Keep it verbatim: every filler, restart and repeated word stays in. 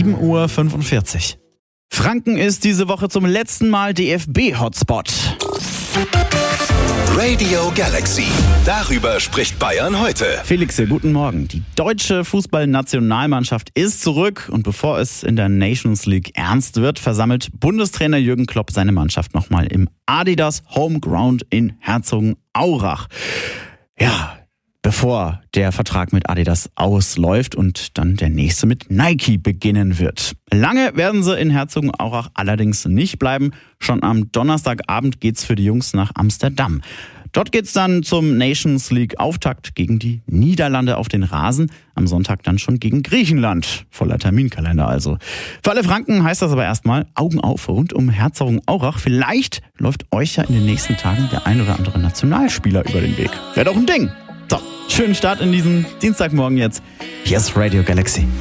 sieben Uhr fünfundvierzig. Franken ist diese Woche zum letzten Mal D F B-Hotspot. Radio Galaxy. Darüber spricht Bayern heute. Felix, hier, guten Morgen. Die deutsche Fußballnationalmannschaft ist zurück und bevor es in der Nations League ernst wird, versammelt Bundestrainer Jürgen Klopp seine Mannschaft nochmal im Adidas Homeground in Herzogenaurach. Ja, bevor der Vertrag mit Adidas ausläuft und dann der nächste mit Nike beginnen wird. Lange werden sie in Herzogenaurach allerdings nicht bleiben. Schon am Donnerstagabend geht's für die Jungs nach Amsterdam. Dort geht's dann zum Nations League Auftakt gegen die Niederlande auf den Rasen. Am Sonntag dann schon gegen Griechenland. Voller Terminkalender also. Für alle Franken heißt das aber erstmal Augen auf rund um Herzogenaurach. Vielleicht läuft euch ja in den nächsten Tagen der ein oder andere Nationalspieler über den Weg. Wäre doch ein Ding. So, schönen Start in diesen Dienstagmorgen jetzt. Hier ist Radio Galaxy.